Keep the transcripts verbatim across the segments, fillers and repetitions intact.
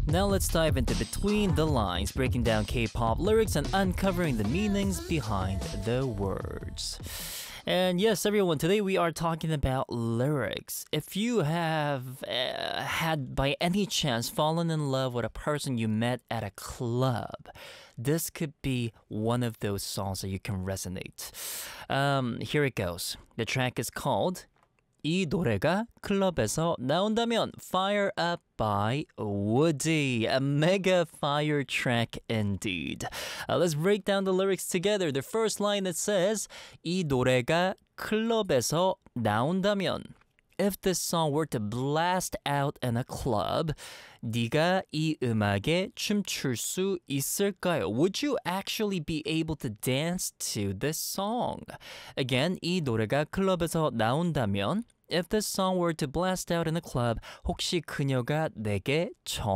Now let's dive into Between the Lines, breaking down K-pop lyrics and uncovering the meanings behind the words. And yes, everyone, today we are talking about lyrics. If you have uh, had by any chance fallen in love with a person you met at a club, this could be one of those songs that you can resonate. Um, here it goes. The track is called 이 노래가 클럽에서 나온다면 Fire Up by Woody. A mega fire track indeed. Uh, let's break down the lyrics together. The first line that says 이 노래가 클럽에서 나온다면, if this song were to blast out in a club, 네가 이 음악에 춤출 수 있을까요? Would you actually be able to dance to this song? Again, 이 노래가 클럽에서 나온다면, if this song were to blast out in a club, 혹시 그녀가 내게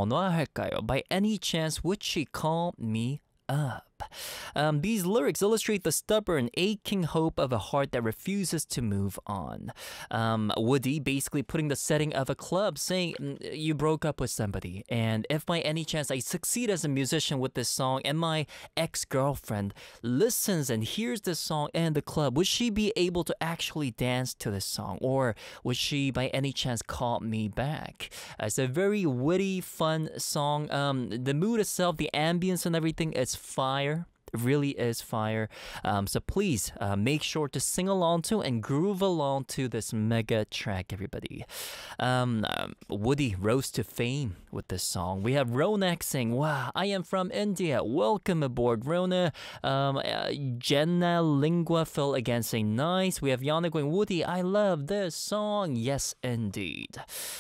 전화할까요? By any chance, would she call me up? Um, these lyrics illustrate the stubborn, aching hope of a heart that refuses to move on. Um, Woody basically putting the setting of a club, saying you broke up with somebody, and if by any chance I succeed as a musician with this song and my ex-girlfriend listens and hears this song in the club, would she be able to actually dance to this song, or would she by any chance call me back? Uh, it's a very witty, fun song. Um, the mood itself, the ambience and everything is fire. It really is fire. Um, so please uh, make sure to sing along to and groove along to this mega track, everybody. Um, um, Woody rose to fame with this song. We have Ronak saying, wow, I am from India. Welcome aboard, Rona. Um, uh, Jenna Lingua Phil again saying, nice. We have Yana going, Woody, I love this song. Yes, indeed.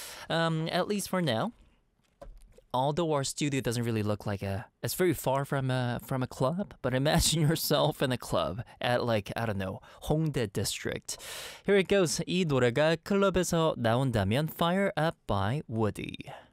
Um, at least for now. Although our studio doesn't really look like a, it's very far from a from a club, but imagine yourself in a club at like, I don't know, Hongdae district. Here it goes. 이 노래가 클럽에서 나온다면 Fire Up by Woody.